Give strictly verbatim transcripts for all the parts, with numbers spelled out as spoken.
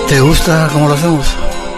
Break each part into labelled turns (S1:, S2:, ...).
S1: ¿Te gusta cómo lo hacemos?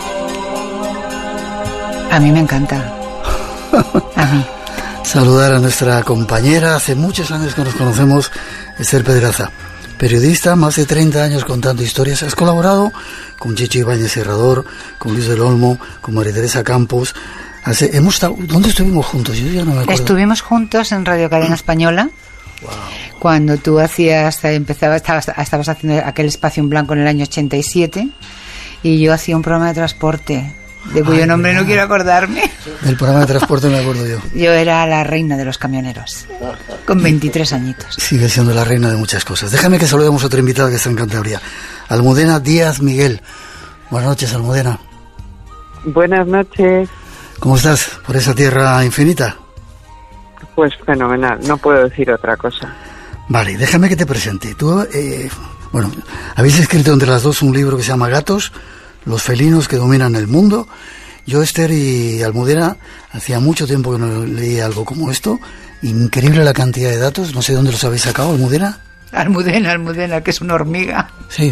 S2: A mí me encanta. A mí.
S1: Saludar a nuestra compañera, hace muchos años que nos conocemos, Esther Pedraza, periodista, más de treinta años contando historias. Has colaborado con Chicho Ibáñez Serrador, con Luis del Olmo, con María Teresa Campos. Hace, hemos estado, ¿dónde estuvimos juntos? Yo ya no me acuerdo.
S2: Estuvimos juntos en Radio Cadena Española. Wow. Cuando tú hacías, empezabas, estabas, estabas haciendo aquel espacio en blanco en el año ochenta y siete, y yo hacía un programa de transporte, de cuyo Ay, nombre mira. no quiero acordarme.
S1: Del programa de transporte me acuerdo yo.
S2: Yo era la reina de los camioneros, con veintitrés añitos.
S1: Sigue siendo la reina de muchas cosas. Déjame que saludemos a otra invitada que está en Cantabria, Almudena Díaz Miguel. Buenas noches, Almudena.
S3: Buenas noches.
S1: ¿Cómo estás por esa tierra infinita?
S3: Pues fenomenal, no puedo decir otra cosa.
S1: Vale, déjame que te presente. Tú, eh, bueno, habéis escrito entre las dos un libro que se llama Gatos, los felinos que dominan el mundo. Yo, Esther y Almudena, hacía mucho tiempo que no leía algo como esto. Increíble la cantidad de datos, no sé dónde los habéis sacado, Almudena.
S2: Almudena, Almudena, que es una hormiga.
S1: Sí.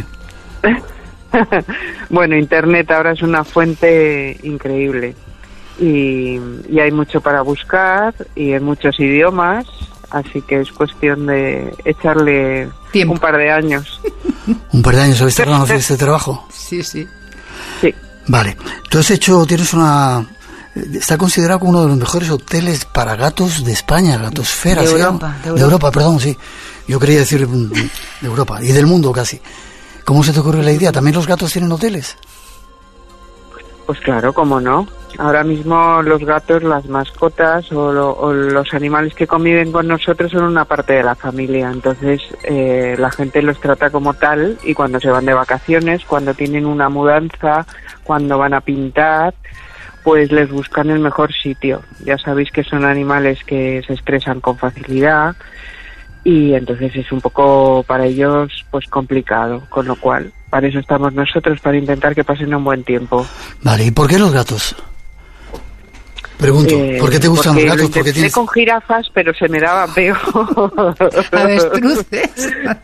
S3: Bueno, Internet ahora es una fuente increíble. Y, y hay mucho para buscar y en muchos idiomas, así que es cuestión de echarle Tiempo. un par de años.
S1: ¿Un par de años habéis tardado en este trabajo?
S2: Sí, sí.
S3: Sí.
S1: Vale. Tú has hecho, tienes una... Está considerado como uno de los mejores hoteles para gatos de España, Gatosfera.
S2: De
S1: ¿sí?
S2: Europa, de Europa.
S1: De Europa, perdón, sí. Yo quería decir de Europa y del mundo casi. ¿Cómo se te ocurrió la idea? ¿También los gatos tienen hoteles?
S3: Pues claro, cómo no. Ahora mismo los gatos, las mascotas o, lo, o los animales que conviven con nosotros son una parte de la familia. Entonces eh, la gente los trata como tal y cuando se van de vacaciones, cuando tienen una mudanza, cuando van a pintar, pues les buscan el mejor sitio. Ya sabéis que son animales que se estresan con facilidad y entonces es un poco para ellos pues complicado, con lo cual para eso estamos nosotros, para intentar que pasen un buen tiempo.
S1: Vale, ¿y por qué los gatos? Pregunto, eh, ¿por qué te gustan los gatos? Porque
S3: tienes... con jirafas, pero se me daba peor.
S2: Avestruces.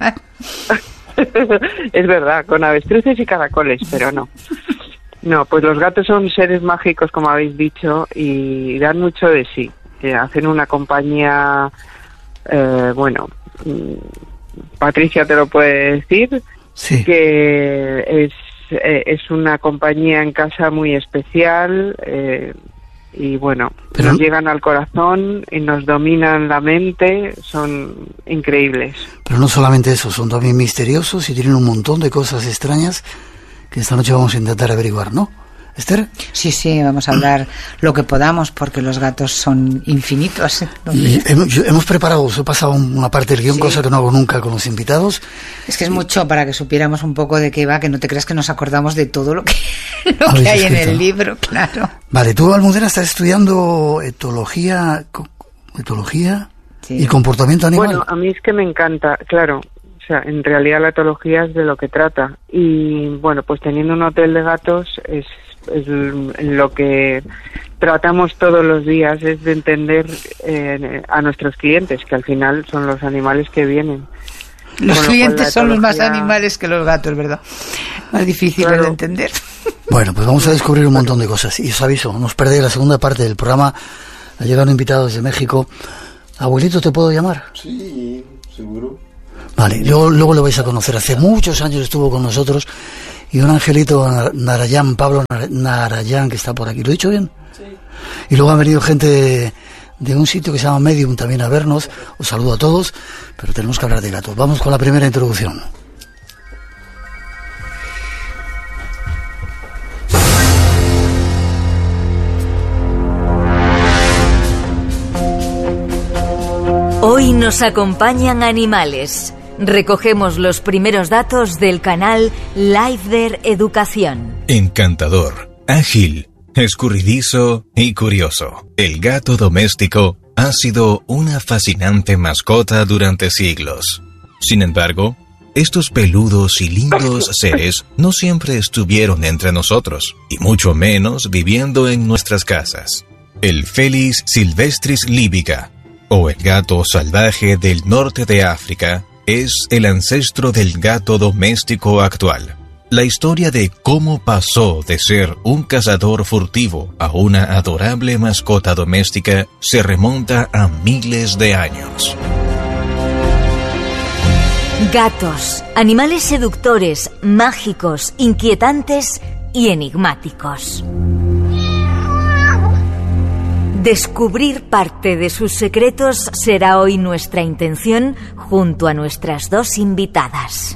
S3: Es verdad, con avestruces y caracoles, pero no. No, pues los gatos son seres mágicos, como habéis dicho, y dan mucho de sí. Eh, hacen una compañía, eh, bueno, Patricia te lo puede decir,
S1: sí.
S3: que es, eh, es una compañía en casa muy especial, eh, y bueno, Pero... nos llegan al corazón y nos dominan la mente, son increíbles.
S1: Pero no solamente eso, son también misteriosos y tienen un montón de cosas extrañas que esta noche vamos a intentar averiguar, ¿no? ¿Esther?
S2: Sí, sí, vamos a hablar lo que podamos porque los gatos son infinitos.
S1: Y hemos, hemos preparado, os he pasado una parte del guión, sí. Cosa que no hago nunca con los invitados.
S2: Es que es mucho para que supiéramos un poco de qué va, que no te creas que nos acordamos de todo lo que, lo que hay escrito en el libro, claro.
S1: Vale, tú, Almudena, estás estudiando etología, etología sí. y comportamiento animal.
S3: Bueno, a mí es que me encanta, claro. O sea, en realidad la etología es de lo que trata. Y bueno, pues teniendo un hotel de gatos es, es lo que tratamos todos los días, es de entender eh, a nuestros clientes, que al final son los animales que vienen.
S2: Los clientes son los más animales que los gatos, ¿verdad? Más difíciles claro. de entender.
S1: Bueno, pues vamos a descubrir un montón de cosas. Y os aviso, no os perdéis la segunda parte del programa. Ha llegado un invitado desde México. Abuelito, ¿te puedo llamar?
S4: Sí, seguro.
S1: Vale, luego, luego lo vais a conocer. Hace muchos años estuvo con nosotros y un angelito Narayán, Pablo Narayán, que está por aquí. ¿Lo he dicho bien?
S4: Sí.
S1: Y luego han venido gente de, de un sitio que se llama Medium también a vernos. Os saludo a todos, pero tenemos que hablar de gatos. Vamos con la primera introducción.
S5: Hoy nos acompañan animales. Recogemos los primeros datos del canal Liveder Educación.
S6: Encantador, ágil, escurridizo y curioso. El gato doméstico ha sido una fascinante mascota durante siglos. Sin embargo, estos peludos y lindos seres no siempre estuvieron entre nosotros, y mucho menos viviendo en nuestras casas. El Felis silvestris libica, o el gato salvaje del norte de África, es el ancestro del gato doméstico actual. La historia de cómo pasó de ser un cazador furtivo a una adorable mascota doméstica se remonta a miles de años.
S5: Gatos, animales seductores, mágicos, inquietantes y enigmáticos. Descubrir parte de sus secretos será hoy nuestra intención junto a nuestras dos invitadas.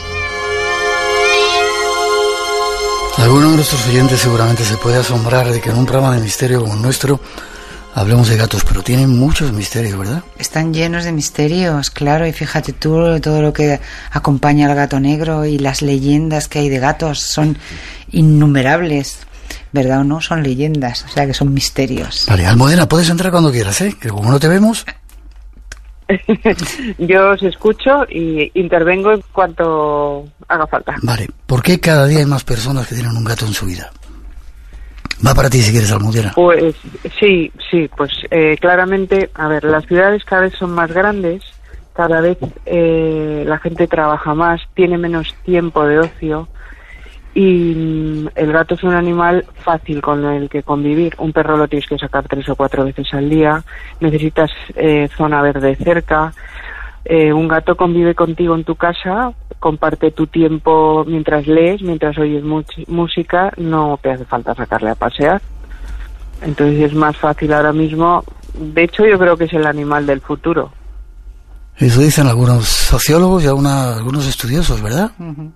S1: Alguno de nuestros oyentes seguramente se puede asombrar de que en un programa de misterio como el nuestro hablemos de gatos, pero tienen muchos misterios, ¿verdad?
S2: Están llenos de misterios, claro, y fíjate tú todo lo que acompaña al gato negro y las leyendas que hay de gatos son innumerables, ¿verdad o no? Son leyendas, o sea que son misterios.
S1: Vale, Almudena, puedes entrar cuando quieras, ¿eh? Que como no te vemos...
S3: Yo os escucho y intervengo en cuanto haga falta.
S1: Vale, ¿por qué cada día hay más personas que tienen un gato en su vida? Va para ti si quieres, Almudena.
S3: Pues sí, sí, pues eh, claramente, a ver, las ciudades cada vez son más grandes, cada vez eh, la gente trabaja más, tiene menos tiempo de ocio y mm, el gato es un animal fácil con el que convivir. Un perro lo tienes que sacar tres o cuatro veces al día, necesitas eh, zona verde cerca. Eh, un gato convive contigo en tu casa, comparte tu tiempo mientras lees, mientras oyes mu- música, no te hace falta sacarle a pasear. Entonces es más fácil ahora mismo. De hecho, yo creo que es el animal del futuro.
S1: Eso dicen algunos sociólogos y alguna, algunos estudiosos, ¿verdad?
S2: Uh-huh.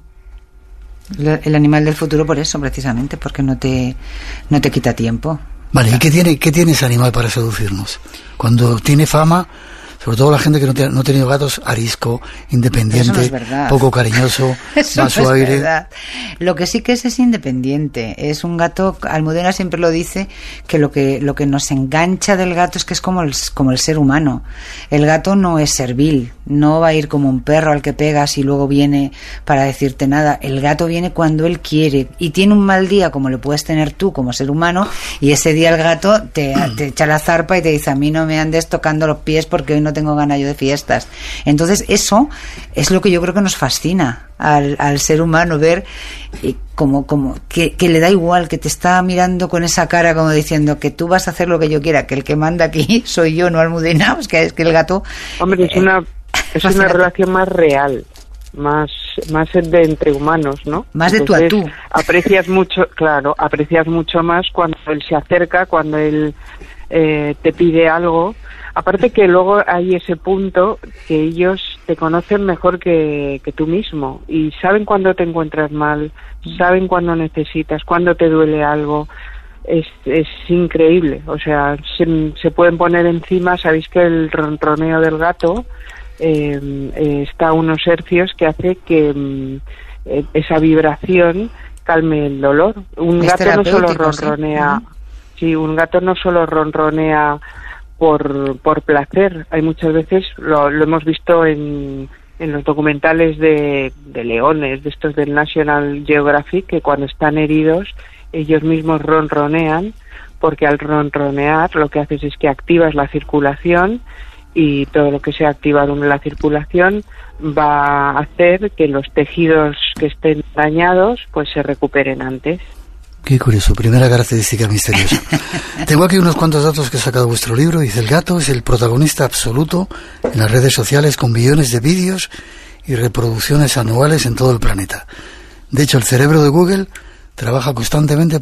S2: El animal del futuro por eso, precisamente, porque no te, no te quita tiempo.
S1: Vale, ¿y qué tiene, qué tiene ese animal para seducirnos? Cuando tiene fama... Sobre todo la gente que no, te, no ha tenido gatos, arisco, independiente, no es poco cariñoso,
S2: Eso
S1: va a su
S2: no es
S1: aire.
S2: Verdad. Lo que sí que es es independiente. Es un gato, Almudena siempre lo dice, que lo que lo que nos engancha del gato es que es como el, como el ser humano. El gato no es servil, no va a ir como un perro al que pegas y luego viene para decirte nada. El gato viene cuando él quiere y tiene un mal día como lo puedes tener tú como ser humano y ese día el gato te, te echa la zarpa y te dice: a mí no me andes tocando los pies porque hoy no tengo ganas yo de fiestas. Entonces eso es lo que yo creo que nos fascina al, al ser humano, ver eh, como, como que, que le da igual, que te está mirando con esa cara como diciendo que tú vas a hacer lo que yo quiera, que el que manda aquí soy yo, no Almudena. Es que, es que el gato...
S3: Hombre, es
S2: eh,
S3: una, es una relación más real, más más de entre humanos, ¿no?
S2: Más de
S3: Entonces,
S2: tú a tú.
S3: Aprecias mucho, claro, aprecias mucho más cuando él se acerca, cuando él eh, te pide algo. Aparte que luego hay ese punto que ellos te conocen mejor que, que tú mismo y saben cuando te encuentras mal, saben cuando necesitas, cuando te duele algo. Es, es increíble, o sea, se, se pueden poner encima. Sabéis que el ronroneo del gato eh, eh, está a unos hercios que hace que eh, esa vibración calme el dolor. Un
S2: es
S3: gato no solo ronronea,
S2: ¿sí?
S3: sí, un gato no solo ronronea por, por placer. Hay muchas veces, lo, lo hemos visto en, en los documentales de, de leones, de estos del National Geographic, que cuando están heridos ellos mismos ronronean, porque al ronronear lo que haces es que activas la circulación y todo lo que sea activado en la circulación va a hacer que los tejidos que estén dañados pues se recuperen antes.
S1: Qué curioso, primera característica misteriosa. Tengo aquí unos cuantos datos que he sacado de vuestro libro. Dice: el gato es el protagonista absoluto en las redes sociales con millones de vídeos y reproducciones anuales en todo el planeta. De hecho, el cerebro de Google trabaja constantemente